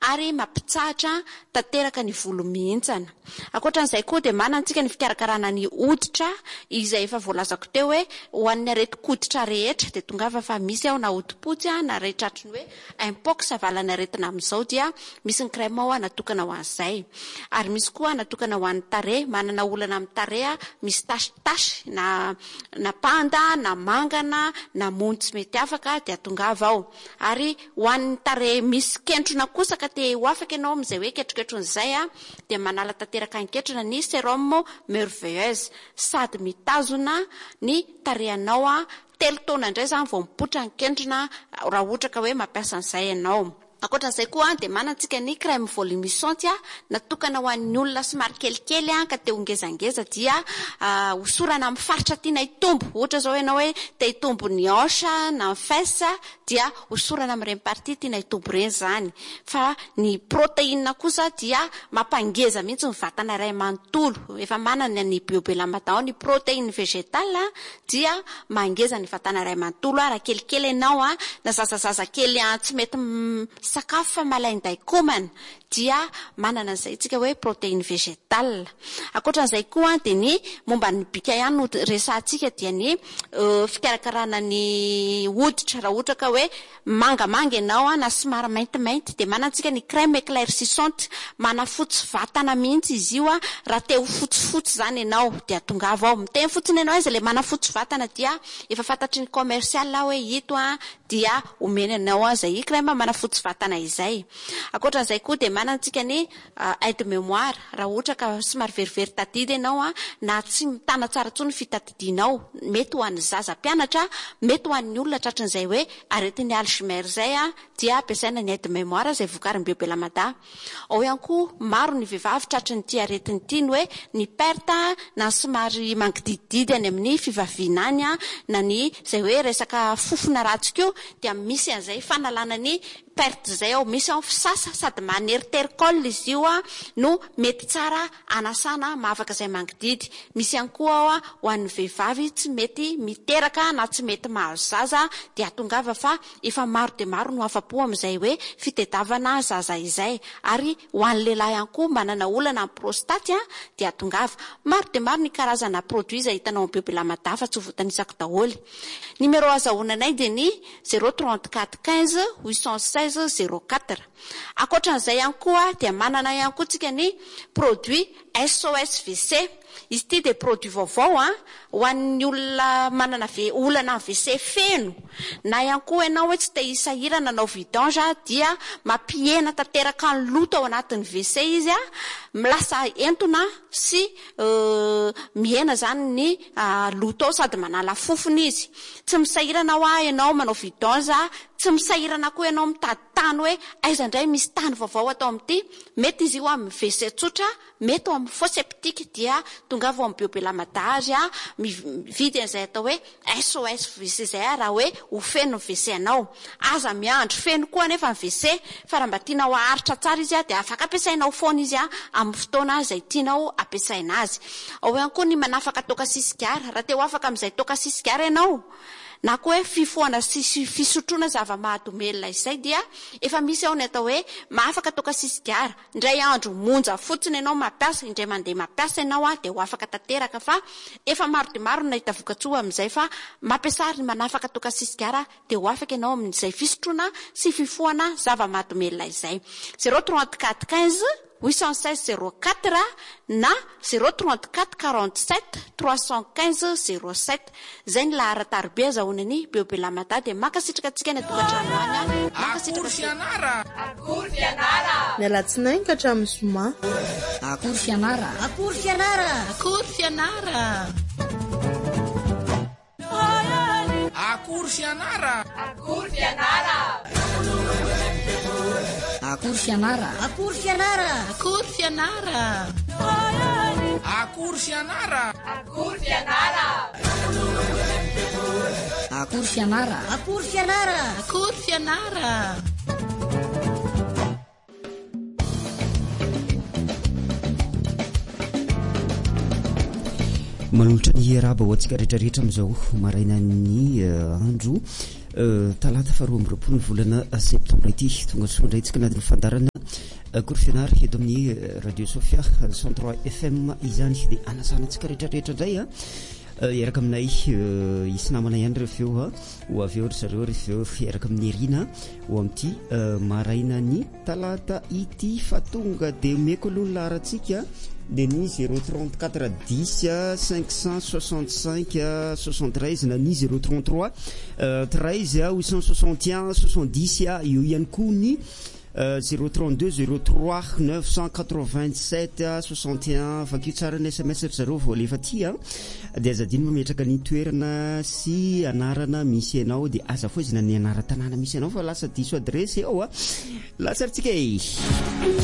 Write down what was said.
ary mampitsahatra tanteraka ny volo mihintsana. Ankoatran'izay koa dia manantsika ny fikarakarana ny hoditra izay efa voalazako teo hoe ho an'ny areti-koditra rehetra dia tonga fa misy ao na hodipotsy na rehetratriny hoe impox avalana aretina amin'izao dia misy ny crème ao natokana ho an'izay. Ary misy koa natokana ho an'ny tarehy, manana olana amin'ny tarehy misy tasy na panda na mangana na mony tsy mety afaka dia tongava ao. Ary ho an'ny tarehy misy kentrona kosa ka te ho afaka ianao amin'izay hoe ketroketron'izay dia manala tanteraka anketrona ny sérum merveilleuse sady mitazona ny tarehinao telo taona indray zany vao mipotra ny kentrona raha ohatra ka hoe mampiasa an'izay ianao. Ankoatran'izay koa dia manantsika ny crème volumisante natokana ho an'ny olona somary kelikely ka te hongezangeza dia hosorana amin'ny faritra tiana hitombo. Ohatra zao ianao hoe te hitombo ny hanche na ny fesse dia hosorana amin'ireny partie tiana hitombo ireny zany. Fa ny protéine kosa dia mampangeza mihitsy ny vatana iray manontolo. Efa manana ny biobelamata ny protéine végétale dia mangeza ny vatana iray manontolo raha kelikely ianao na zazazaza kely tsy mety sakafo fa malainday komana dia manana an'izay tsika hoe protéine végétale. Ankoatran'izay koa dia ny momba ny bika ihany no resahantsika dia ny fikarakarana ny hoditra raha ohatra ka hoe mangamanga ianao na somary maintimainty dia manantsika ny crème éclaircissante manafotsy vatana mihitsy izy io raha te ho fotsifotsy zany ianao dia tongava ao miteny fotsiny ianao izy le manafotsy vatana dia efa fantatry ny commercial hoe ito dia omena ianao izay crème manafotsy vatana izay. Ankoatran'izay koa dia manantsika ny aide mémoire raha ohatra ka somary verivery tadidy ianao na tsy mitana tsara tsony fitadidinao mety ho an'ny zaza mpianatra mety ho an'ny olona tratran'izay hoe aretin'ny Alzheimer zay dia ampiasaina ny aide mémoire izay vokarin'ny biobelamada. Ao ihany koa maro ny vehivavy tratran'ny ity aretiny ity ny hoe ny perte na somary mangidididy any amin'ny fivaviana any na ny izay hoe resaka fofona ratsika dia misy an'izay fanalana ny perte zay ao. Misy ao fisasa sady maneritericole izy io no mety tsara anasana mahavaka izay mangididy. Misy ihany koa ao ho an'ny vehivavy tsy mety miteraka na tsy mety mahazo zaza dia tongava fa efa maro dia maro no afa-po amin'izay hoe fitediavana zaza izay. Ary ho an'ny lehilahy ihany koa manana olana amin'ny prostate dia tongava maro dia maro ny karazana produit izay hitanao amin'ny biobelamada fa tsy ho voatanisako daholo. Numéro azahoananay dia ny 034 15 816 04. Ankoatran'izay ihany koa dia manana ihany koa tsika ny produit SOS WC. Izy ity dia produit vaovao ho an'ny olona manana olana WC feno na ihany koa ianao hoe tsy te hisahirana nanao vidange dia mampihena tanteraka ny loto ao anatin'ny WC izy milasa entona sy mihena zany ny loto ao sady manala fofony izy. Tsy misahirana ianao manao vidange, tsy misahirana koa ianao mitady tany hoe aiza indray misy tany vaovao atao amin'ity. Mety izy io amin'ny WC tsotra, mety amin'ny fosse septique dia tonga vao amin'ny biobelamada azy mividy an'izay atao hoe SOS WC zay raha hoe ho feno ny WC anao. Aza miandro feno koa nefa ny WC fa raha mba tianao aharitra tsara izy dia afaka ampiasainao foana izy amin'ny fotoana izay tianao ampiasaina azy. Ao ihany koa ny manafaka toka sisigara raha te ho afaka amin'izay toka sisigara ianao na koa hoe fifoana sy fisotroana zava-mahadomelina izay dia efa misy ao ny atao hoe mahafaka toka sisigara. Indray andro monja fotsiny ianao mampiasa, indray mandeha mampiasa ianao dia ho afaka tanteraka fa efa maro dia maro nahita vokatsoa amin'izay fa mampiasa ny manafaka toka sisigara dia ho afaka ianao amin'izay fisotroana sy fifoana zava-mahadomelina izay. 034 15 816 04 na 034 47 315 07. Zay ny lahara-tarobe azahoanany biobelamada dia makasitraka antsika ny tokantrano any Akory fianara. Akory fianara. Mialatsinainy ka hatramin'ny zoma. Akory fianara. Akory fianara. Akory fianara. Akory fianara. Akory fianara. Akory fianara. Akory fianara. Akory fianara. Akory fianara. Akory fianara. Akory fianara. Akory fianara. Akory fianara. Manolotra ny araba ho antsika rehetrarehetra amin'izao maraina ny andro talata faharoa amby roapolo ny volana septambra ity tonga soa indray tsika anatin'ny fandarana akory fianara eto amin'ny radio Sofia 103 FM izany dia anasanantsika rehetrarehetra indray iaraka aminay isy namana ihany ireo feo ho avy eo ry zareo rehefa fiaraka amin'ny erina ho amin'ity maraina ny talata ity fa tonga dia meko aloha ny laharantsika dia ny 034 10 565 73 na ny 033 13 861 70 io ihany koa ny 032 03 987 61 vakio tsara ny SMS zareo voalefa tia dia azadiny mametraka ny toerana sy anarana misy anao dia aza foizina ny anara-tanàna misy anao fa lasa diso adresy ao lasa aritsika